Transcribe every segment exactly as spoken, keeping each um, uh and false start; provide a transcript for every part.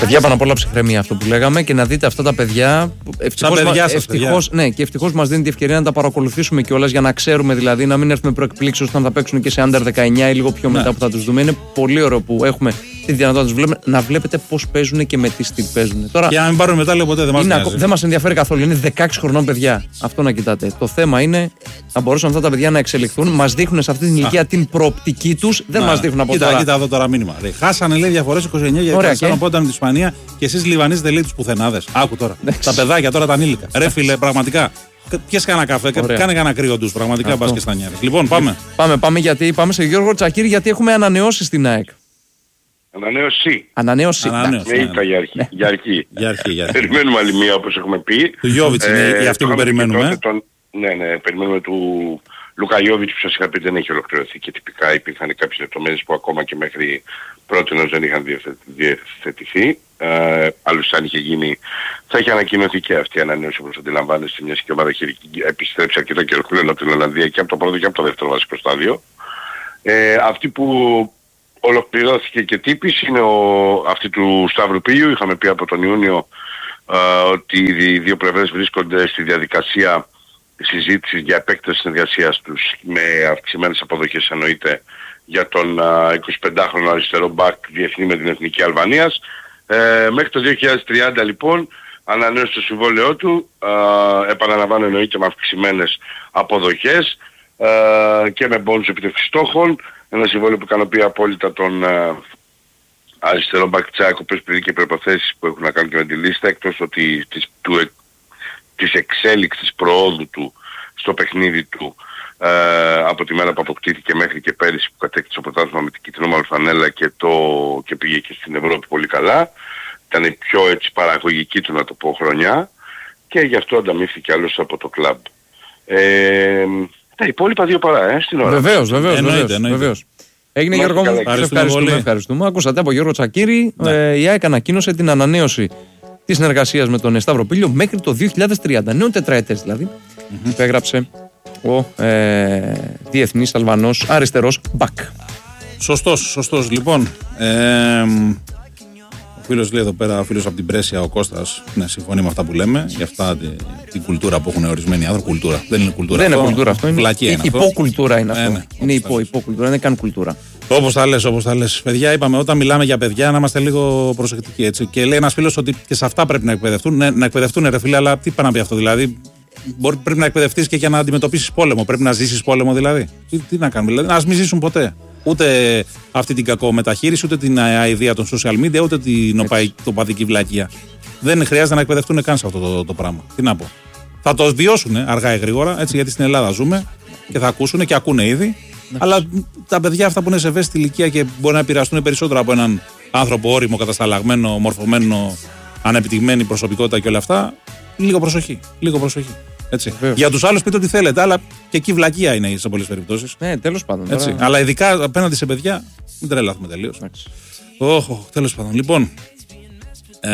Παιδιά, πάνω απ' όλα ψυχραιμία αυτό που λέγαμε και να δείτε αυτά τα παιδιά. Ευτυχώς, παιδιά σας, ευτυχώς, ναι, και ευτυχώς μας δίνει την ευκαιρία να τα παρακολουθήσουμε κιόλας για να ξέρουμε δηλαδή, να μην έρθουμε προεκπλήξεως όταν θα παίξουν και σε under δεκαεννιά ή λίγο πιο ναι. μετά που θα τους δούμε. Είναι πολύ ωραίο που έχουμε τη δυνατότητα να τους βλέπουμε, να βλέπετε πώς παίζουν και με τι στυλ παίζουν. Τώρα, και αν μην πάρουν μετάλλιο ποτέ δεν μας νοιάζει. Δεν μας ενδιαφέρει καθόλου. Είναι δεκαέξι χρονών παιδιά. Αυτό να κοιτάτε. Το θέμα είναι να μπορούσαν αυτά τα παιδιά να εξελιχθούν. Μας δείχνουν σε αυτή την ηλικία την προοπτική τους. Δεν μας δείχνουν από κοίτα, τώρα. Κοίτα εδώ τώρα μήνυμα. Ρε, χάσανε λέει διαφορές είκοσι εννιά για είκοσι ένα πόντα με τη Ισπανία και εσείς λιβανίζετε λέει τους πουθενάδες. Άκου τώρα. Τα παιδάκια τώρα τα ανήλικα. Ρε φίλε, πραγματικά. Πιες κανένα καφέ, ωραία. Κάνε κανένα κρύο τους. Πραγματικά πας και στα νιάρες. Λοιπόν, πάμε. Πάμε, πάμε, γιατί, πάμε σε Γιώργο Τσακίρη γιατί έχουμε ανανεώσει στην ΑΕΚ. Ανανέωση. Ανανέωση. Ναι, είπα για αρχή. Για αρχή. Για αρχή, για αρχή. Περιμένουμε άλλη μία όπως έχουμε πει. Του Γιώβιτς είναι ε, η αυτή που περιμένουμε. Τον, ναι, ναι, περιμένουμε του Λουκα Γιώβιτς που σας είχα πει δεν έχει ολοκληρωθεί και τυπικά υπήρχαν κάποιες λεπτομέρειες που ακόμα και μέχρι πρότινος δεν είχαν διευθετηθεί. Ε, άλλωστε αν είχε γίνει θα είχε ανακοινωθεί και αυτή η ανανέωση όπως αντιλαμβάνεστε, μιας και η ομάδα έχει επιστρέψει αρκετό καιρό πλέον από την Ολλανδία και από το πρώτο και από το δεύτερο βασικό στάδιο. Ε, αυτή που ολοκληρώθηκε και τύπης είναι ο, αυτή του Σταύρου Πήλιου. Είχαμε πει από τον Ιούνιο α, ότι οι δύο πλευρές βρίσκονται στη διαδικασία συζήτησης για επέκταση συνεργασίας τους με αυξημένες αποδοχές εννοείται για τον α, εικοσιπεντάχρονο αριστερό μπακ διεθνή με την Εθνική Αλβανίας. Ε, μέχρι το δύο χιλιάδες τριάντα λοιπόν ανανέωσε το συμβόλαιό του, α, επαναλαμβάνω εννοείται με αυξημένες αποδοχές α, και με μπόνους επιτεύξης στόχων. Ένα συμβόλαιο που ικανοποιεί απόλυτα τον uh, αριστερό μπακτσάκ, ο οποίος πληρεί και προϋποθέσεις που έχουν να κάνουν και με τη λίστα, εκτός ότι της, του, της εξέλιξης προόδου του στο παιχνίδι του uh, από τη μέρα που αποκτήθηκε μέχρι και πέρυσι που κατέκτησε το πρωτάθλημα με την κίτρινο μαυροφανέλα και, το, και πήγε και στην Ευρώπη πολύ καλά. Ήταν η πιο έτσι παραγωγική του να το πω χρονιά και γι' αυτό ανταμείφθηκε άλλωστε από το κλαμπ. Ε, τα υπόλοιπα δύο παρά, ε, στην ώρα. Βεβαίως, βεβαίως, εννοείται, βεβαίως, βεβαίως. Έγινε Μάλιστα, Γιώργο μου, ευχαριστούμε, ευχαριστούμε, ευχαριστούμε. Ακούσατε από Γιώργο Τσακίρη, ναι. ε, η ΑΕΚ ανακοίνωσε την ανανέωση της συνεργασίας με τον Σταύρο Πήλιο μέχρι το δύο χιλιάδες τριάντα, νέο τετραετές δηλαδή, mm-hmm. υπέγραψε ο ε, διεθνής Αλβανός αριστερός μπακ. Σωστός, σωστός. Λοιπόν, ε, ο φίλος λέει εδώ πέρα, ο φίλος από την Πρέσια, ο Κώστας, ναι, συμφωνεί με αυτά που λέμε, για αυτά την τη κουλτούρα που έχουν ορισμένοι άνθρωποι. Κουλτούρα. Δεν είναι κουλτούρα. Δεν αυτό, είναι κουλτούρα αυτό. Είναι, είναι υποκουλτούρα είναι αυτό. Ε, ναι, είναι υπο, υποκουλτούρα, δεν είναι καν κουλτούρα. Όπως τα λες, όπως τα λες. Παιδιά, είπαμε όταν μιλάμε για παιδιά να είμαστε λίγο προσεκτικοί έτσι. Και λέει ένας φίλος ότι και σε αυτά πρέπει να εκπαιδευτούν. Ναι, να εκπαιδευτούν, ρε φίλε, αλλά τι πάει να πει αυτό δηλαδή. Μπορεί, πρέπει να εκπαιδευτείς και για να αντιμετωπίσεις πόλεμο. Πρέπει να ζήσεις πόλεμο δηλαδή. Τι, τι να κάνουμε, δηλαδή. Να μην ζήσουν ποτέ. Ούτε αυτή την κακομεταχείριση, ούτε την αηδία των social media, ούτε την οπαδική βλακεία. Δεν χρειάζεται να εκπαιδευτούν καν σε αυτό το, το, το πράγμα. Τι να πω. Θα το βιώσουν αργά ή γρήγορα, έτσι, γιατί στην Ελλάδα ζούμε και θα ακούσουν και ακούνε ήδη. Ναι. Αλλά τα παιδιά αυτά που είναι σε ευαίσθητη ηλικία και μπορεί να επηρεαστούν περισσότερο από έναν άνθρωπο όριμο, κατασταλαγμένο, μορφωμένο, ανεπτυγμένη προσωπικότητα και όλα αυτά, λίγο προσοχή. Λίγο προσοχή. Έτσι. Για τους άλλους πείτε ό,τι θέλετε, αλλά και εκεί βλακεία είναι σε πολλές περιπτώσεις. Ναι, τέλος πάντων. Έτσι. Τώρα... Αλλά ειδικά απέναντι σε παιδιά, μην τρελαθούμε τελείως. Oh, oh, τέλος πάντων. Λοιπόν. Ε,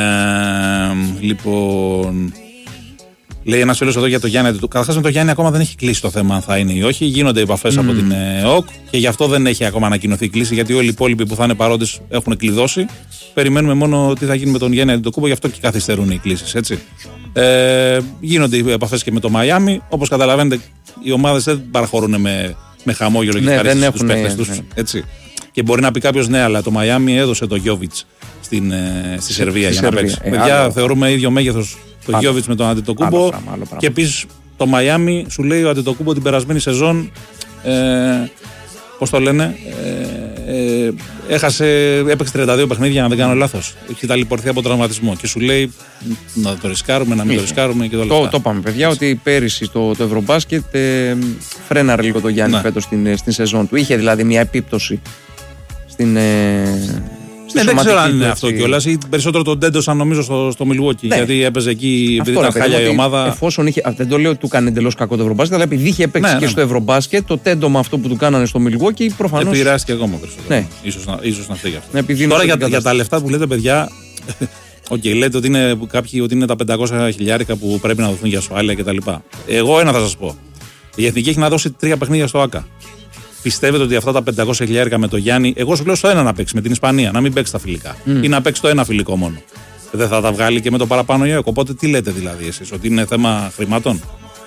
λοιπόν. Λέει ένας φίλος εδώ για το Γιάννη. Καταρχάς με το Γιάννη ακόμα δεν έχει κλείσει το θέμα αν θα είναι ή όχι. Γίνονται επαφές mm. από την ΕΟΚ και γι' αυτό δεν έχει ακόμα ανακοινωθεί η κλίση. Γιατί όλοι οι υπόλοιποι που θα είναι παρόντες έχουν κλειδώσει. Περιμένουμε μόνο τι θα γίνει με τον Γιάννη Αντιτοκούμπο, γι' αυτό και καθυστερούν οι κλίσεις. Έτσι. Ε, γίνονται οι επαφές και με το Μαϊάμι. Όπως καταλαβαίνετε, οι ομάδες δεν παραχωρούν με, με χαμόγελο και ναι, ευχαρίστηση στους παίκτες ναι, τους. Ναι. Έτσι. Και μπορεί να πει κάποιος ναι, αλλά το Μαϊάμι έδωσε το Γιόβιτς στην, ε, στη Σερβία για να παίξει. Ε, Παιδιά, άλλο... θεωρούμε ίδιο μέγεθος το Γιόβιτς με τον Αντιτοκούμπο. Και επίσης το Μαϊάμι σου λέει ο Αντιτοκούμπο την περασμένη σεζόν. Ε, πώς το λένε, ε, ε, έχασε, έπαιξε τριάντα δύο παιχνίδια, αν δεν κάνω λάθος. Έχει ταλαιπωρηθεί από τραυματισμό. Και σου λέει να το ρισκάρουμε, να μην το ρισκάρουμε και όλα αυτά. Το είπαμε, παιδιά, ότι πέρυσι το, το Ευρωμπάσκετ ε, φρέναρε λίγο το Γιάννη ναι. φέτος στην, στην σεζόν του. Είχε δηλαδή μια επίπτωση στην. Ε, ναι, δεν ξέρω αν είναι αυτό κιόλας ή περισσότερο τον τέντωσαν νομίζω στο, στο Μιλουόκι. Ναι. Γιατί έπαιζε εκεί, επειδή ήταν χάλια η ομάδα. Εφόσον είχε, δεν το λέω ότι του κάνει εντελώς κακό το Ευρωμπάσκετ, αλλά επειδή είχε παίξει ναι, και ναι. στο Ευρωμπάσκετ, το τέντομα αυτό που του κάνανε στο Μιλουόκι προφανώς. Επηρεάστηκε ακόμα περισσότερο. Ναι. Ίσως, να, ίσως να φταίει αυτό. Ναι, τώρα για, για τα λεφτά που λέτε, παιδιά. Οκ, okay, λέτε ότι είναι κάποιοι ότι είναι τα πεντακόσια χιλιάρικα που πρέπει να δοθούν για ασφάλεια κτλ. Εγώ ένα θα σας πω. Η Εθνική έχει να δώσει τρία παιχνίδια στο ΆΚΑ. πιστεύετε ότι αυτά τα πεντακόσια χιλιάρικα με το Γιάννη, εγώ σου λέω στο ένα να παίξει με την Ισπανία, να μην παίξει τα φιλικά. Mm. Ή να παίξει το ένα φιλικό μόνο. Δεν θα τα βγάλει και με το παραπάνω Ιώκ. Οπότε τι λέτε δηλαδή εσείς, ότι είναι θέμα χρημάτων?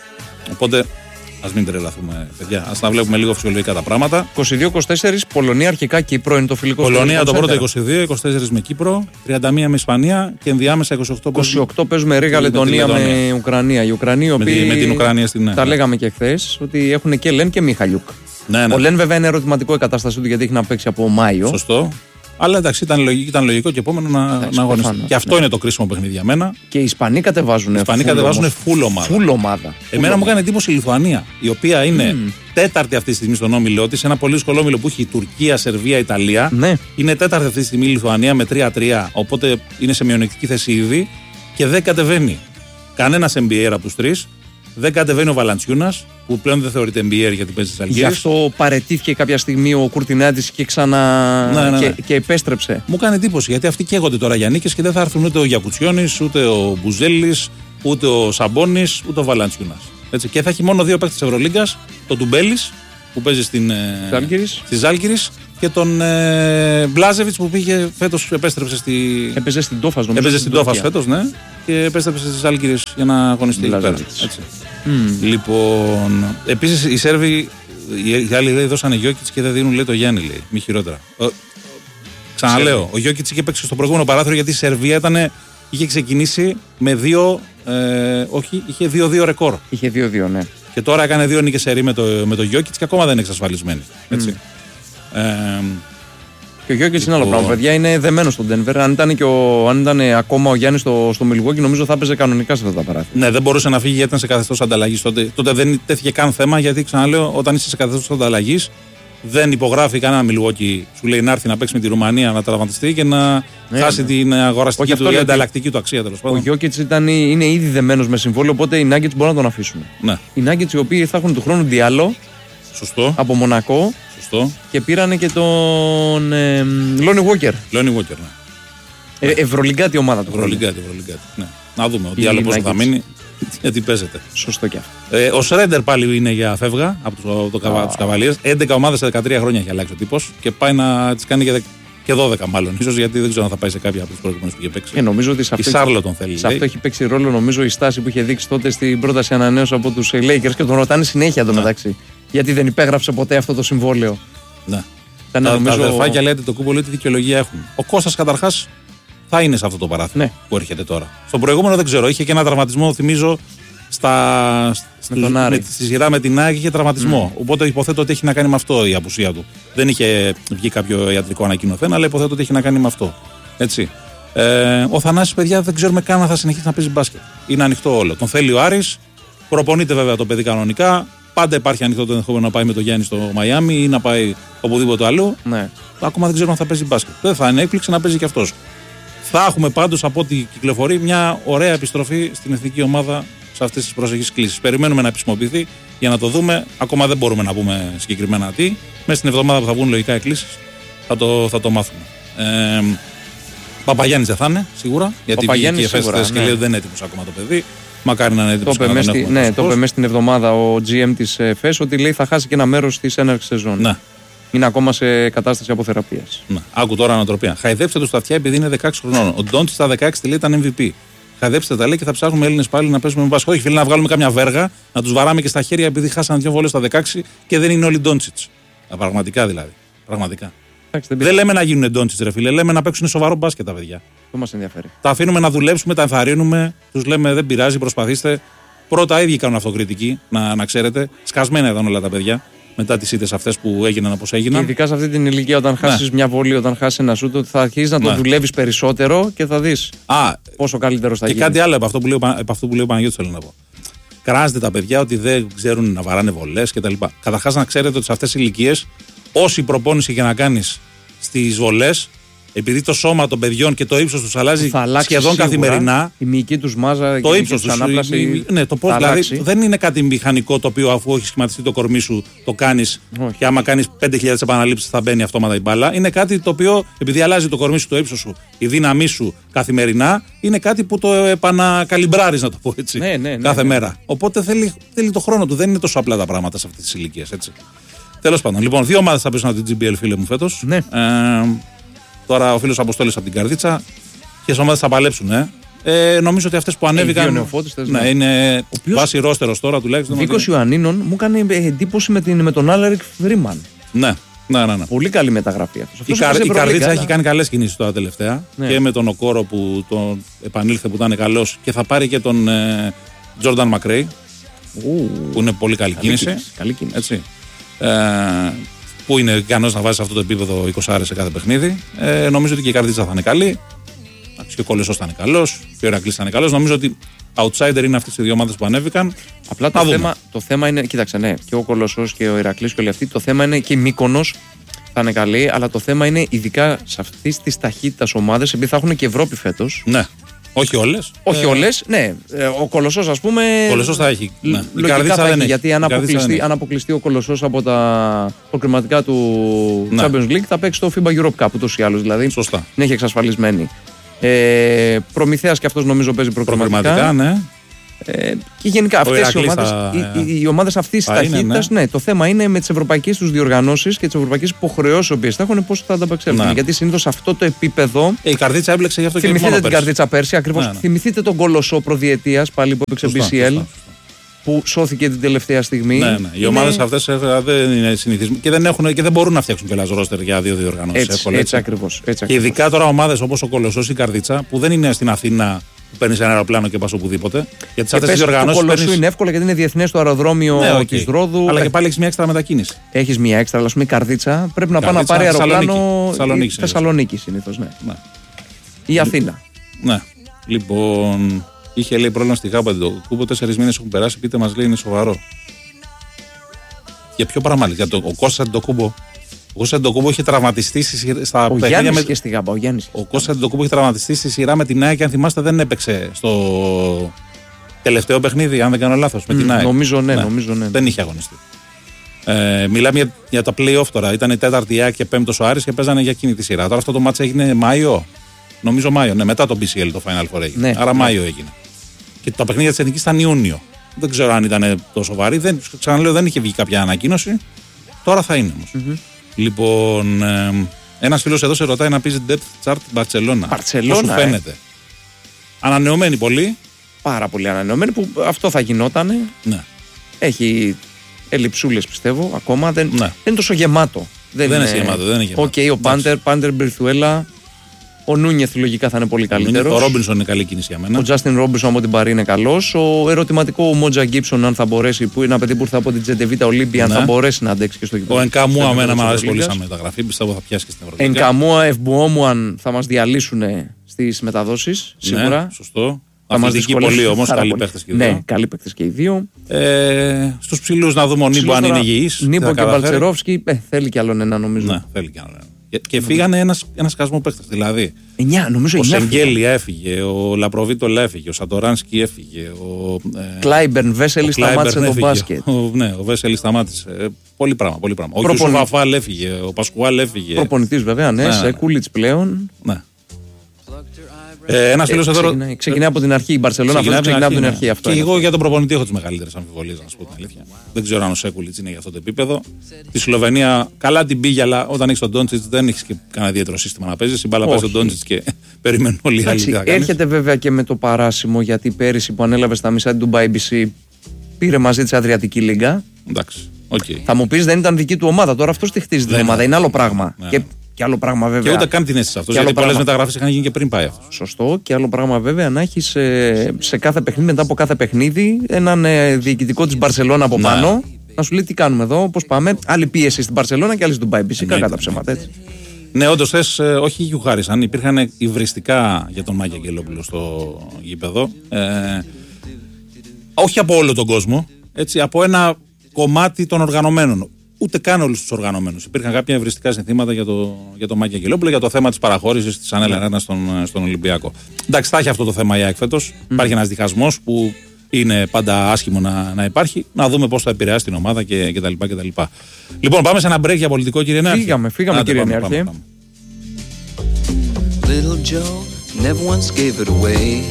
Οπότε ας μην τρελαθούμε, παιδιά. Ας τα βλέπουμε λίγο φυσιολογικά τα πράγματα. είκοσι δύο είκοσι τέσσερα Πολωνία, αρχικά Κύπρο είναι το φιλικό. Πολωνία το πρώτο είκοσι δύο, είκοσι τέσσερα με Κύπρο, τριάντα μία με Ισπανία και ενδιάμεσα είκοσι οκτώ. είκοσι οκτώ παίζουμε Ρήγα, Λετωνία με, με Ουκρανία. Οι Ουκρανοί, με, τη, με την Ουκρανία στην ναι. Τα λέγαμε και χθες ότι έχουν και Λεν και Μιχαλιούκ. Ναι, ναι. Ο Λεν βέβαια είναι ερωτηματικό η κατάστασή του γιατί έχει να παίξει από Μάιο. Σωστό. Αλλά εντάξει, ήταν λογικό, ήταν λογικό και επόμενο να, εντάξει, να αγωνιστεί. Και αυτό ναι. είναι το κρίσιμο παιχνίδι για μένα. Και οι Ισπανοί κατεβάζουν. Οι Ισπανοί κατεβάζουν φουλ ομάδα. Φουλ ομάδα. Εμένα μου έκανε εντύπωση η Λιθουανία, η οποία είναι mm. τέταρτη αυτή τη στιγμή στον όμιλό της. Ένα πολύ δύσκολο όμιλο που έχει Τουρκία, Σερβία, Ιταλία. Ναι. Είναι τέταρτη αυτή τη στιγμή η Λιθουανία με τρία τρία. Οπότε είναι σε μειονεκτική θέση ήδη. Και δεν κατεβαίνει κανένας N B A από τους τρεις. Δεν κατεβαίνει ο Βαλαντσιούνας, που πλέον δεν θεωρείται N B A γιατί παίζει στις Αλγύρες. Γι' αυτό παρετήθηκε κάποια στιγμή ο Κουρτινάτης και ξανά. Ναι, ναι, ναι. Και, και επέστρεψε. Μου κάνει εντύπωση γιατί αυτοί καίγονται τώρα για νίκες και δεν θα έρθουν ούτε ο Γιακουτσιώνης, ούτε ο Μπουζέλης, ούτε ο Σαμπόνης, ούτε ο Βαλαντσιούνας. Έτσι. Και θα έχει μόνο δύο παίκτες της Ευρωλίγκας, τον Τουμπέλης που παίζει στην, στη Ζάλγκιρις και τον ε, Μπλάζεβιτς που πήγε φέτος, επέστρεψε στη. Έπαιζε στην Τόφας, νομίζω. Έπαιζε στην Τόφας φέτος, ναι, και επέστρεψε στη Ζάλγκιρις για να αγωνιστεί εκεί πέρα. Mm. Λοιπόν, επίσης οι Σέρβοι, οι άλλοι λέει, δώσανε Γιόκιτς και δεν δίνουν λέει το Γιάννη, λέει. Μη χειρότερα. Ο, ξαναλέω, ο Γιόκιτς είχε παίξει στο προηγούμενο παράθυρο γιατί η Σερβία ήταν, είχε ξεκινήσει με δύο. Ε, όχι, είχε δύο δύο ρεκόρ. Είχε δύο δύο, ναι. Και τώρα έκανε δύο νίκες σερί με το, με το Γιόκιτς και ακόμα δεν είναι εξασφαλισμένη. Έτσι. Mm. Ε, και ο Γιόκιτς είναι άλλο πράγμα. Παιδιά είναι δεμένο στον Ντένβερ. Αν ήταν, και ο, αν ήταν ακόμα ο Γιάννης στο, στο Μιλγουόκι, νομίζω θα έπαιζε κανονικά σε αυτά τα παράθυρα. Ναι, δεν μπορούσε να φύγει γιατί ήταν σε καθεστώς ανταλλαγής. Τότε, τότε δεν τέθηκε καν θέμα γιατί ξαναλέω, όταν είσαι σε καθεστώς ανταλλαγής, δεν υπογράφει κανένα Μιλγουόκι. Σου λέει να έρθει να παίξει με τη Ρουμανία, να τραυματιστεί και να ναι, χάσει ναι. την αγοραστική του, η ανταλλακτική του αξία τέλος πάντων. Ο Γιόκιτς είναι ήδη δεμένος με συμβόλαιο, οπότε οι Nuggets μπορούν να τον αφήσουν. Ναι. Οι Nuggets οι οποίοι θα έχουν του χρόνου Διάλο. Σωστό. Από Μονακό. Σωστό. Και πήρανε και τον ε, Λόνι Walker. Λόνι Walker, ναι. Ε, Ευρωλιγκάτη ομάδα του. Ευρωλιγκάτη, Ευρωλιγκάτη. Ναι. Να δούμε ότι άλλο πώς θα μείνει. Γιατί παίζεται. Σωστό και αυτό. Ε, ο Σρέντερ πάλι είναι για φεύγα από τους, το, ah. τους Καβαλίες. έντεκα ομάδες σε δεκατρία χρόνια έχει αλλάξει ο τύπος και πάει να τις κάνει για και δώδεκα μάλλον. Ίσως γιατί δεν ξέρω αν θα πάει σε κάποια από τους προηγούμενους που είχε παίξει. Και νομίζω ότι σε αυτό, η Σάρλο τον θέλει. Σε αυτό έχει παίξει ρόλο νομίζω η στάση που είχε δείξει τότε στην πρόταση ανανέωση από τους Lakers και τον ρωτάνε συνέχεια το μεταξύ. Γιατί δεν υπέγραψε ποτέ αυτό το συμβόλαιο. Ναι. Τα, νομίζω... τα αδερφάκια λέτε το κούμπο λέει τι δικαιολογία έχουν. Ο Κώστας καταρχάς θα είναι σε αυτό το παράθυρο ναι. που έρχεται τώρα. Στον προηγούμενο δεν ξέρω, είχε και ένα τραυματισμό, θυμίζω, στα... με τον Άρη. Με, στη σειρά με την Άγη είχε τραυματισμό. Mm. Οπότε υποθέτω ότι έχει να κάνει με αυτό η απουσία του. Δεν είχε βγει κάποιο ιατρικό ανακοινωθέν, αλλά υποθέτω ότι έχει να κάνει με αυτό. Έτσι. Ε, ο Θανάσης, παιδιά, δεν ξέρουμε καν αν θα συνεχίσει να παίζει μπάσκετ. Είναι ανοιχτό όλο. Τον θέλει ο Άρης, προπονείται βέβαια το παιδί κανονικά. Πάντα υπάρχει ανοιχτό το ενδεχόμενο να πάει με το Γιάννη στο Μαϊάμι ή να πάει οπουδήποτε αλλού. Ναι. Ακόμα δεν ξέρουμε αν θα παίζει μπάσκετ. Δεν θα είναι έκπληξη να παίζει κι αυτός. Θα έχουμε πάντως από ό,τι κυκλοφορεί μια ωραία επιστροφή στην εθνική ομάδα σε αυτές τις προσεχείς κλήσεις. Περιμένουμε να επισημοποιηθεί για να το δούμε. Ακόμα δεν μπορούμε να πούμε συγκεκριμένα τι. Μέσα στην εβδομάδα που θα βγουν λογικά οι κλήσεις θα το, θα το μάθουμε. Ε, Παπαγιάννης δεν θα είναι σίγουρα. Γιατί βγήκε η Εφές και λέει δεν είναι έτοιμος ακόμα το παιδί. Μακάρι να είναι έτοιμος. Το είπε στη, ναι, το είπε μέσα στην εβδομάδα ο τζι εμ της Εφές ότι λέει θα χάσει και ένα μέρος της έναρξης σεζόν. Ναι. Είναι ακόμα σε κατάσταση αποθεραπείας. Ναι. Άκου τώρα ανατροπία. Χαϊδέψτε του στα αυτιά επειδή είναι δεκαέξι χρονών. Ο Ντόντσιτς στα δεκαέξι λέει ήταν εμ βι πι. Χαϊδέψτε τα λέει και θα ψάχνουμε Έλληνες πάλι να παίζουμε με μπάσκετ. Όχι, φίλοι, να βγάλουμε κάμια βέργα, να τους βαράμε και στα χέρια επειδή χάσαν δύο βολές στα δεκαέξι και δεν είναι όλοι Ντόντσιτς. Πραγματικά δηλαδή. Πραγματικά. Άξι, δεν, δεν λέμε να γίνουν Ντόντσιτς, ρε φίλε. Λέμε να παίξουν σοβαρό μπάσκετ τα παιδιά. Αυτό μας ενδιαφέρει. Τα αφήνουμε να δουλέψουμε, τα ενθαρρύνουμε, τους λέμε δεν πειράζει, προσπαθήστε. Πρώτα ίδιοι κάνουν αυτοκριτική, να, να ξέρετε. Σκασμένα ήταν όλα τα παιδιά. Μετά τις ήττες αυτές που έγιναν όπως έγιναν. Και ειδικά σε αυτή την ηλικία, όταν χάσεις ναι. μια βολή, όταν χάσεις ένα σούτ, θα αρχίσεις να το ναι. δουλεύεις περισσότερο και θα δεις Α, πόσο καλύτερο θα και γίνει. Και κάτι άλλο από αυτό που λέει, αυτό που λέει ο Παναγιώτης θέλω να πω. Κράζετε τα παιδιά ότι δεν ξέρουν να βαράνε βολές κτλ. Καταρχάς να ξέρετε ότι σε αυτές τις ηλικίες, όση προπόνηση και να κάνεις στις βολές, επειδή το σώμα των παιδιών και το ύψος τους αλλάζει σχεδόν σίγουρα, καθημερινά. Η μυϊκή τους μάζα, το ύψος τους, ανάπλαση, η, ναι, το πώς, δηλαδή, δεν είναι κάτι μηχανικό το οποίο αφού έχει σχηματιστεί το κορμί σου το κάνεις και άμα κάνεις πέντε χιλιάδες επαναλήψεις θα μπαίνει αυτόματα η μπάλα. Είναι κάτι το οποίο επειδή αλλάζει το κορμί σου, το ύψος σου, η δύναμή σου καθημερινά, είναι κάτι που το επανακαλυμπράρεις, να το πω έτσι, ναι, ναι, ναι, κάθε ναι. μέρα. Οπότε θέλει, θέλει το χρόνο του, δεν είναι τόσο απλά τα πράγματα σε αυτές τις ηλικίες. Έτσι. Τέλος πάντων. Λοιπόν, δύο ομάδες θα παίζουν από την τζι μπι ελ, φίλε μου, φέτος. Ναι. Ε, τώρα ο φίλος Αποστόλης από την Καρδίτσα. Ποιες ομάδες θα παλέψουν, ε? Ε, νομίζω ότι αυτές που ανέβηκαν. δύο νεοφώτιστες, ναι, ναι. είναι οποίος... βάση ρόστερος τώρα τουλάχιστον. Βίκος Ιωαννίνων μου έκανε εντύπωση με, την, με τον Άλαρικ Φρήμαν. Ναι, ναι, ναι, ναι. Πολύ καλή μεταγραφή αυτός. Η, Καρ, η Καρδίτσα έχει κάνει καλές κινήσεις τώρα τελευταία. Ναι. Και με τον Οκόρο που τον επανήλθε που ήταν καλός. Και θα πάρει και τον Τζόρνταν Μακρέι. Που είναι πολύ καλή, καλή κίνηση. κίνηση. Καλή κίνηση. Έτσι. Ε, που είναι ικανός να βάζει σε αυτό το επίπεδο είκοσι άρες σε κάθε παιχνίδι. Ε, νομίζω ότι και η Καρδίτσα θα είναι καλή. Και ο Κολοσσός θα είναι καλός. Και ο Ηρακλής θα είναι καλός. Νομίζω ότι outsider είναι αυτές οι δύο ομάδες που ανέβηκαν. Απλά το θέμα, το θέμα είναι, κοίταξε, ναι, και ο Κολοσσός και ο Ηρακλής και όλοι αυτοί. Το θέμα είναι και η Μύκονος θα είναι καλή. Αλλά το θέμα είναι ειδικά σε αυτή τη ταχύτητα ομάδες, επειδή θα έχουν και Ευρώπη φέτος. Ναι. Όχι όλες. Όχι ε... όλες, ναι. Ο Κολοσσός, ας πούμε. Ο Κολοσσός θα έχει. Ναι. Λογικά θα έχει, γιατί αν αποκλειστεί, αν αποκλειστεί ο Κολοσσός από τα προκριματικά του ναι. Champions League, θα παίξει το εφ άι Europe Cup ούτως ή άλλως. Δηλαδή, σωστά. την έχει εξασφαλισμένη. Ε, Προμηθέας και αυτός νομίζω παίζει προκριματικά. Ναι. Ε, και γενικά αυτές οι ομάδες, θα... οι, οι, οι ομάδες αυτής της ταχύτητας, ναι. ναι, το θέμα είναι με τις ευρωπαϊκές τους διοργανώσεις και τις ευρωπαϊκές υποχρεώσεις που θα έχουν πώς θα ανταπεξέλθουν. Ναι. Γιατί συνήθως αυτό το επίπεδο. Ε, η Καρδίτσα έμπλεξε γι' αυτό και μόνο θυμηθείτε πέρσι. την Καρδίτσα πέρσι, ακριβώς. Ναι, ναι. Θυμηθείτε τον Κολοσσό προδιετίας πάλι που έπαιξε μπι σι ελ. Σωστά, σωστά. Που σώθηκε την τελευταία στιγμή. Ναι, ναι. Οι είναι... ομάδες αυτές δεν είναι συνηθισμένες και δεν, έχουν, και δεν μπορούν να φτιάξουν κιόλας ρόστερ για δύο διοργανώσεις. Έτσι, έτσι, έτσι ακριβώς. Έτσι και ειδικά τώρα ομάδες όπως ο Κολοσσός ή η Καρδίτσα που δεν είναι στην Αθήνα που παίρνει ένα αεροπλάνο και πα οπουδήποτε. Γιατί αυτές τις διοργανώσεις. Το Κολοσσού παίρνεις... είναι εύκολο γιατί είναι διεθνές το αεροδρόμιο ναι, okay. της Ρόδου. Αλλά και πάλι έχεις μια έξτρα μετακίνηση. Έχεις μια έξτρα, αλλά α πούμε η Καρδίτσα πρέπει να πάει να πάρει αεροπλάνο. Θεσσαλονίκη συνήθως. Ναι. Ναι. Ή Αθήνα. Ναι. Λοιπόν. Είχε λέει πρόβλημα στη Γάμπα το κούμπο, τέσσερις μήνες έχουν περάσει, πείτε μας λέει είναι σοβαρό. Για ποιο πράγμα, για το, ο Κώστας Αντοκούμπο. Ο Κώστας Αντοκούμπο είχε τραυματιστεί στα ο παιχνίδια με... και στη Γάμπα, ο Γιάννης. Ο Κώστας Αντοκούμπο είχε τραυματιστεί στη σειρά με την ΑΕΚ και αν θυμάστε δεν έπαιξε στο τελευταίο παιχνίδι, αν δεν κάνω λάθος, με mm, την ΑΕΚ. Νομίζω ναι, ναι, νομίζω ναι. Δεν είχε αγωνιστεί. Ε, μιλάμε για, για τα play-off τώρα. Ήταν η τέταρτη η ΑΕΚ και πέμπτος ο Άρης και παίζανε για εκείνη τη σειρά. Τώρα αυτό το μάτς έγινε Μάιο. Νομίζω Μάιο, ναι, μετά το μπι σι ελ το Final Four έγινε. Ναι, άρα ναι. Μάιο έγινε. Και τα παιχνίδια της Εθνικής ήταν Ιούνιο. Δεν ξέρω αν ήταν τόσο βαρύ. Δεν, ξαναλέω, δεν είχε βγει κάποια ανακοίνωση. Τώρα θα είναι όμως. Mm-hmm. Λοιπόν, ε, ένας φίλος εδώ σε ρωτάει να πεις depth chart Μπαρτσελώνα. Μπαρτσελώνα. Πώς σου φαίνεται. Ε. Ανανεωμένη πολύ. Πάρα πολύ ανανεωμένη που αυτό θα γινότανε. Ναι. Έχει ελλειψούλες πιστεύω ακόμα. Δεν, ναι. δεν είναι τόσο γεμάτο. Δεν, δεν είναι γεμάτο. Δεν είναι γεμάτο. Οκ, okay, ο Πάντερ, Πάντερ Μπριθουέλα. Ο Νούνιεθ λογικά θα είναι πολύ καλύτερος. Ο Ρόμπινσον είναι καλή κίνηση για μένα. Ο Τζάστιν Ρόμπινσον από την Παρί είναι καλός. Ο ερωτηματικό ο Μότζα Γκίψον, αν θα μπορέσει, που είναι ένα παιδί που ήρθε από την Τζεντεβίτα Ολύμπια, ναι. αν θα μπορέσει να αντέξει και στο γήπεδο. Ο Ενκαμούα, αμένα μου αρέσει πολύ σαν μεταγραφή. Πιστεύω θα πιάσει και στην Ευρωλίγα. Ενκαμούα, Ευμποόμουαν θα μας διαλύσουν στις μεταδόσεις. Σίγουρα. Ναι, σωστό. Θα μας δυσκολεύει πολύ όμως. Καλοί παίχτες και οι δύο. Ναι, καλοί παίχτες και οι δύο. Ε, στους ψηλούς να δούμε ο Νίμπο αν είναι υγιής. Νίμπο και Μπαλτσερόφσκι. Θέλει κι άλλον ένα νομίζω. Ναι, θέλει κι άλλον ένα. Και φύγανε ένας, ένας σκασμό παίχτες. Δηλαδή, εννιά, νομίζω ο Σεγγέλη έφυγε, ο Λαπροβίτολ έφυγε, ο Σαντοράνσκι έφυγε. Ο ε, Κλάιμπερν Βέσελη σταμάτησε το μπάσκετ. Ο, ναι, ο Βέσελη σταμάτησε. Ε, πολύ πράγμα. Πολύ πράγμα. Ο Προπονη... Φαφάλ έφυγε, ο Πασκουάλ έφυγε. Προπονητής βέβαια, ναι, ναι, σε Κούλιτς πλέον. Ναι. Ε, ένας φίλος ε, εδώ. Ξεκινάει, ξεκινάει από την αρχή η Μπαρσελόνα, αυτό ξεκινάει από την αρχή. Ναι. Αυτό και εγώ για τον προπονητή έχω τις μεγαλύτερες αμφιβολίες, να σου πω την αλήθεια. Δεν ξέρω αν ο Σέκουλιτς είναι για αυτό το επίπεδο. Τη Σλοβενία καλά την πήγε, αλλά όταν έχεις τον Ντόντσιτς δεν έχεις και κανένα ιδιαίτερο σύστημα να παίζεις. Η μπάλα πάει στον Ντόντσιτς και περιμένουν όλοι οι άλλοι. Έρχεται βέβαια και με το παράσημο γιατί πέρυσι που ανέλαβε στα μισά του Ντουμπάι μπι σι πήρε μαζί της Αδριατική Λίγκα. Εντάξει. Okay. Θα μου πεις δεν ήταν δική του ομάδα, τώρα αυτό τη χτίζει την ομάδα, είναι άλλο πράγμα. Και άλλο πράγμα βέβαια. Και ούτε καν την αίσθηση αυτό. Γιατί πολλές μεταγραφές είχαν γίνει και πριν πάει αυτό. Σωστό. Και άλλο πράγμα βέβαια να έχει σε, σε κάθε παιχνίδι, μετά από κάθε παιχνίδι, έναν ε, διοικητικό της Μπαρσελόνα από πάνω. Να. να σου λέει τι κάνουμε εδώ, πώς πάμε. Άλλη πίεση στην Μπαρσελόνα και άλλη στην Ντουμπάι. Φυσικά κατά ψέματα έτσι. Ναι, όντως θες, ε, όχι γιουχάρισαν. Υπήρχαν υβριστικά για τον Μάκη Αγγελόπουλο στο γήπεδο. Ε, όχι από όλο τον κόσμο. Έτσι, από ένα κομμάτι των οργανωμένων. Ούτε καν όλους τους οργανωμένους. Υπήρχαν κάποια ευριστικά συνθήματα για το, για το Μάκη Αγγελόπουλο, για το θέμα της παραχώρησης της Ανέλ Αρένα στον, στον Ολυμπιακό. Εντάξει, θα έχει αυτό το θέμα η ΑΕΚ φέτος. Mm. Υπάρχει ένας διχασμός που είναι πάντα άσχημο να, να υπάρχει. Να δούμε πώς θα επηρεάσει την ομάδα και, και, τα λοιπά και τα λοιπά. Λοιπόν, πάμε σε ένα break για πολιτικό, κύριε Νέαρχη. Φύγαμε, φύγαμε, Άντε, κύριε Νέαρχη. Little Joe never once gave it away.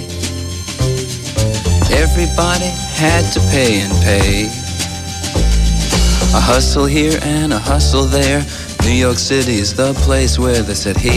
Everybody had to pay and pay. A hustle here and a hustle there. New York City is the place where they said, hey,